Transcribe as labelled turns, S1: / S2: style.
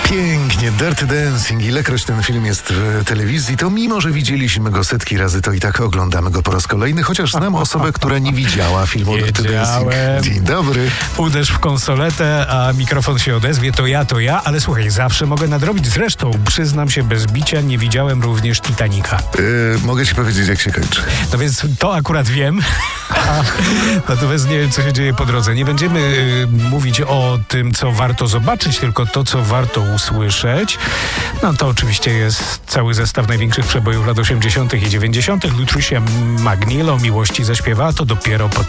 S1: Pięknie, Dirty Dancing. Ilekroć ten film jest w telewizji, to mimo, że widzieliśmy go setki razy, to i tak oglądamy go po raz kolejny, chociaż znam osobę, która nie widziała filmu Dirty Dancing. Dzień dobry.
S2: Uderz w konsoletę, a mikrofon się odezwie, to ja, ale słuchaj, zawsze mogę nadrobić. Zresztą, przyznam się bez bicia, nie widziałem również Titanica.
S1: Mogę ci powiedzieć, jak się kończy.
S2: No więc to akurat wiem, natomiast nie wiem, co się dzieje po drodze. Nie będziemy mówić o tym, co warto zobaczyć, tylko to, co warto usłyszeć. No to oczywiście jest cały zestaw największych przebojów lat 80. i 90. Lutricia Magnillo Miłości zaśpiewa, to dopiero po